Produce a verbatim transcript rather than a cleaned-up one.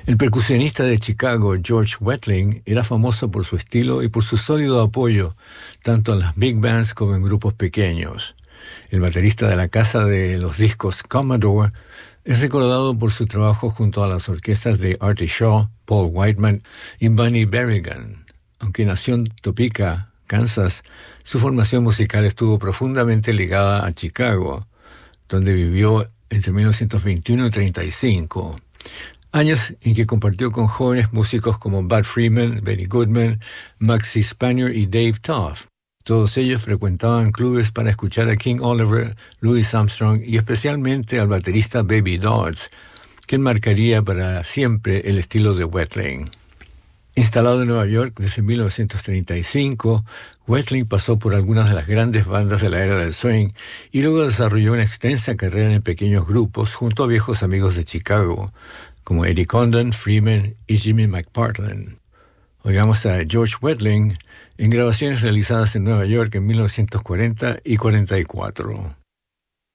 El percusionista de Chicago, George Wettling, era famoso por su estilo y por su sólido apoyo, tanto en las big bands como en grupos pequeños. El baterista de la casa de los discos Commodore es recordado por su trabajo junto a las orquestas de Artie Shaw, Paul Whiteman y Bunny Berrigan. Aunque nació en Topeka, Kansas, su formación musical estuvo profundamente ligada a Chicago, donde vivió entre mil novecientos veintiuno y treinta y cinco. Años en que compartió con jóvenes músicos como Bud Freeman, Benny Goodman, Maxie Spanier y Dave Tough. Todos ellos frecuentaban clubes para escuchar a King Oliver, Louis Armstrong y especialmente al baterista Baby Dodds, quien marcaría para siempre el estilo de Wettling. Instalado en Nueva York desde mil novecientos treinta y cinco, Wettling pasó por algunas de las grandes bandas de la era del swing y luego desarrolló una extensa carrera en pequeños grupos junto a viejos amigos de Chicago, como Eddie Condon, Freeman y Jimmy McPartland. Oigamos a George Wettling en grabaciones realizadas en Nueva York en mil novecientos cuarenta y cuarenta y cuatro.